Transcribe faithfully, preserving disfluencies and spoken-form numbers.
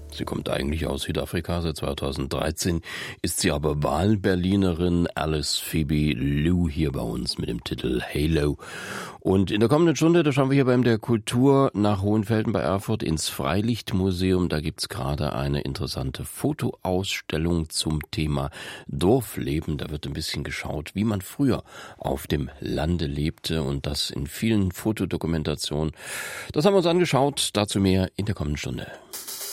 Sie kommt eigentlich aus Südafrika. Seit zweitausenddreizehn ist sie aber Wahlberlinerin. Alice Phoebe Lew hier bei uns mit dem Titel Halo. Und in der kommenden Stunde, da schauen wir hier beim der Kultur nach Hohenfelden bei Erfurt ins Freilichtmuseum. Da gibt's gerade eine interessante Fotoausstellung zum Thema Dorfleben. Da wird ein bisschen geschaut, wie man früher auf dem Lande lebte, und das in vielen Fotodokumentationen. Das haben wir uns angeschaut. Dazu mehr in der kommenden Stunde.